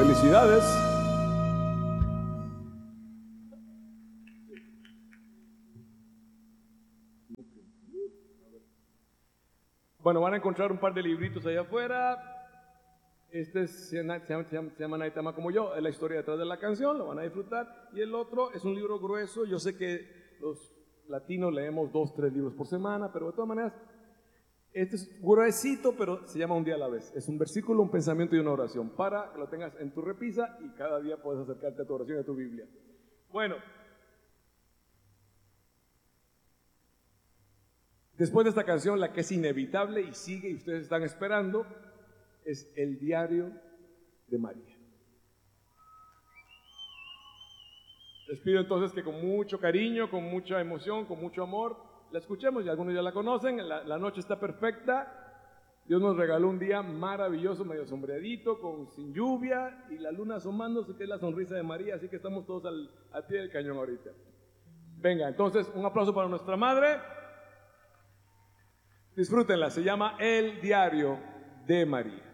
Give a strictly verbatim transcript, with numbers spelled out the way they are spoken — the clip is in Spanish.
Felicidades. Bueno, van a encontrar un par de libritos allá afuera. Este es, se llama, se llama, se llama Nadie te ama como yo, es la historia detrás de la canción, lo van a disfrutar. Y el otro es un libro grueso. Yo sé que los latinos leemos dos, tres libros por semana, pero de todas maneras, este es gruesito, pero se llama Un día a la vez. Es un versículo, un pensamiento y una oración para que lo tengas en tu repisa y cada día puedes acercarte a tu oración y a tu Biblia. Bueno, después de esta canción, la que es inevitable y sigue y ustedes están esperando, es El diario de María. Les pido entonces que con mucho cariño, con mucha emoción, con mucho amor, la escuchemos. Y algunos ya la conocen. La, la noche está perfecta. Dios nos regaló un día maravilloso, medio sombreadito, con, sin lluvia, y la luna asomándose, que es la sonrisa de María. Así que estamos todos al, al pie del cañón ahorita. Venga, entonces un aplauso para nuestra madre. Disfrútenla, se llama El diario de María.